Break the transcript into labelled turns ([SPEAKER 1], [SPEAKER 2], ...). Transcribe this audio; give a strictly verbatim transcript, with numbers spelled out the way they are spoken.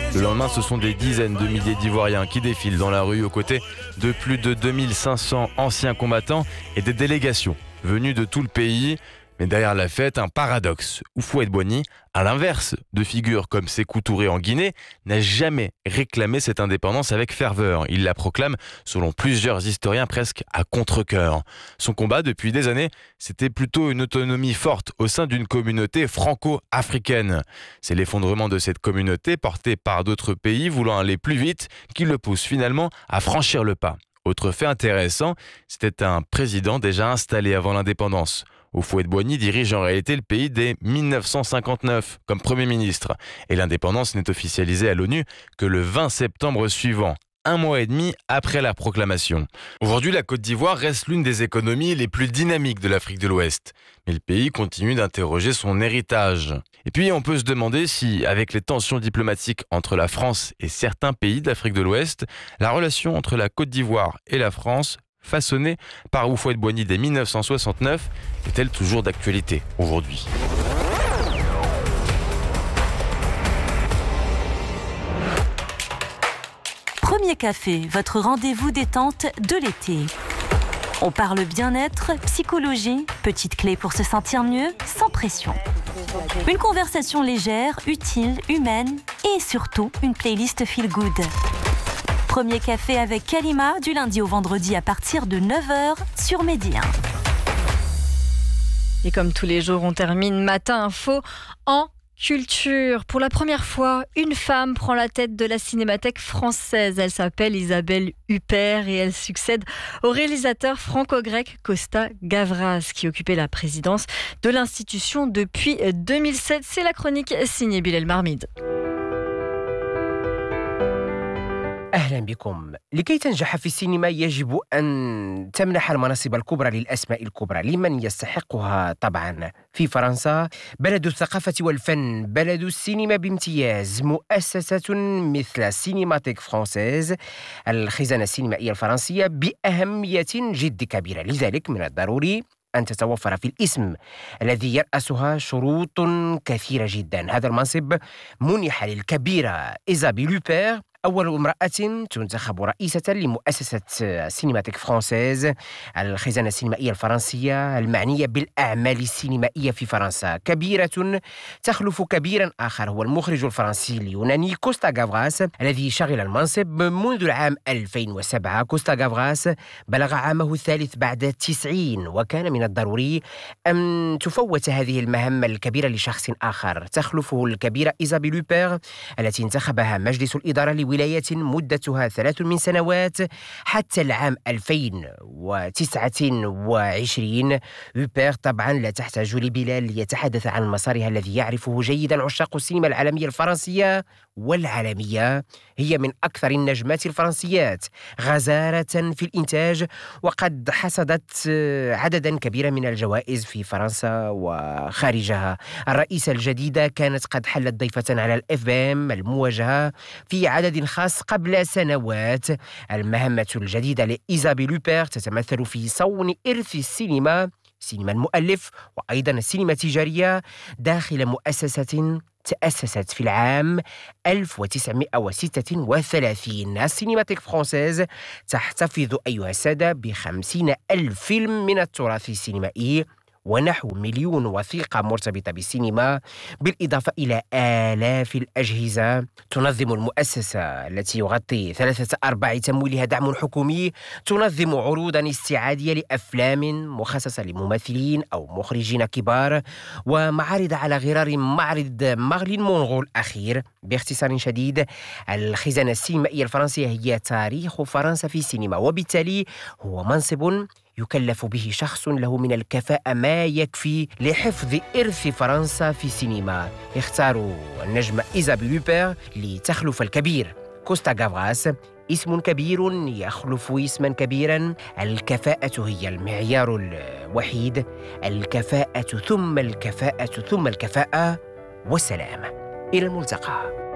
[SPEAKER 1] Le lendemain, ce sont des dizaines de milliers d'Ivoiriens qui défilent dans la rue aux côtés de plus de deux mille cinq cents anciens combattants et des délégations venues de tout le pays. Mais derrière la fête, un paradoxe. Houphouët-Boigny, à l'inverse de figures comme Sékou Touré en Guinée, n'a jamais réclamé cette indépendance avec ferveur. Il la proclame, selon plusieurs historiens, presque à contre-cœur. Son combat, depuis des années, c'était plutôt une autonomie forte au sein d'une communauté franco-africaine. C'est l'effondrement de cette communauté, portée par d'autres pays voulant aller plus vite, qui le pousse finalement à franchir le pas. Autre fait intéressant, c'était un président déjà installé avant l'indépendance. Houphouët-Boigny dirige en réalité le pays dès mille neuf cent cinquante-neuf comme Premier ministre. Et l'indépendance n'est officialisée à l'ONU que le vingt septembre suivant, un mois et demi après la proclamation. Aujourd'hui, la Côte d'Ivoire reste l'une des économies les plus dynamiques de l'Afrique de l'Ouest. Mais le pays continue d'interroger son héritage. Et puis, on peut se demander si, avec les tensions diplomatiques entre la France et certains pays d'Afrique de l'Ouest, la relation entre la Côte d'Ivoire et la France façonnée par Houphouët-Boigny dès mille neuf cent soixante-neuf, est-elle toujours d'actualité aujourd'hui ?
[SPEAKER 2] Premier Café, votre rendez-vous détente de l'été. On parle bien-être, psychologie, petites clés pour se sentir mieux, sans pression. Une conversation légère, utile, humaine et surtout une playlist feel good. Premier Café avec Kalima, du lundi au vendredi à partir de neuf heures sur Medi un.
[SPEAKER 3] Et comme tous les jours, on termine Matin Info en culture. Pour la première fois, une femme prend la tête de la Cinémathèque française. Elle s'appelle Isabelle Huppert et elle succède au réalisateur franco-grec Costa Gavras, qui occupait la présidence de l'institution depuis deux mille sept. C'est la chronique signée Bilal Marmid.
[SPEAKER 4] أهلا بكم. لكي تنجح في السينما يجب أن تمنح المناصب الكبرى للأسماء الكبرى لمن يستحقها. طبعا في فرنسا بلد الثقافة والفن، بلد السينما بامتياز، مؤسسة مثل سينماتيك فرانسيز الخزانة السينمائية الفرنسية بأهمية جد كبيرة. لذلك من الضروري أن تتوفر في الاسم الذي يرأسها شروط كثيرة جدا. هذا المنصب منح للكبيرة إيزابيل هوبير، أول امرأة تنتخب رئيسة لمؤسسة سينماتيك فرانسيز الخزانة السينمائية الفرنسية المعنية بالأعمال السينمائية في فرنسا. كبيرة تخلف كبيرا آخر هو المخرج الفرنسي اليوناني كوستا غافراس الذي شغل المنصب منذ العام ألفين وسبعة. كوستا غافراس بلغ عامه الثالث بعد التسعين، وكان من الضروري أن تفوت هذه المهمة الكبيرة لشخص آخر تخلفه الكبيرة إيزابيل هوبير التي انتخبها مجلس الإدارة ولاية مدتها ثلاث من سنوات حتى العام ألفين وتسعة وعشرين. هوبير طبعا لا تحتاج لبلال ليتحدث عن مسارها الذي يعرفه جيدا عشاق السينما العالمية الفرنسية والعالمية. هي من أكثر النجمات الفرنسيات غزارة في الإنتاج، وقد حصدت عددا كبيرا من الجوائز في فرنسا وخارجها. الرئيسة الجديدة كانت قد حلت ضيفة على الإف بي إم المواجهة في عدد خاص قبل سنوات. المهمة الجديدة لإيزابيل هوبير تتمثل في صون إرث السينما، سينما المؤلف وأيضا السينما التجارية، داخل مؤسسة تأسست في العام ألف وتسعمائة وستة وثلاثين. السينماتيك فرانسيز تحتفظ أيها السادة بخمسين ألف فيلم من التراث السينمائي ونحو مليون وثيقة مرتبطة بالسينما، بالإضافة إلى آلاف الأجهزة. تنظم المؤسسة التي يغطي ثلاثة أرباع تمويلها دعم حكومي، تنظم عروضا استعادية لأفلام مخصصة لممثلين أو مخرجين كبار، ومعارض على غرار معرض مارلين مونغو الأخير. باختصار شديد، الخزانة السينمائية الفرنسية هي تاريخ فرنسا في السينما، وبالتالي هو منصب يكلف به شخص له من الكفاءة ما يكفي لحفظ إرث فرنسا في السينما. اختاروا النجمة إيزابيل هوبير لتخلف الكبير كوستا غافراس. اسم كبير يخلف اسما كبيرا. الكفاءة هي المعيار الوحيد، الكفاءة ثم الكفاءة ثم الكفاءة، والسلام. إلى الملتقى.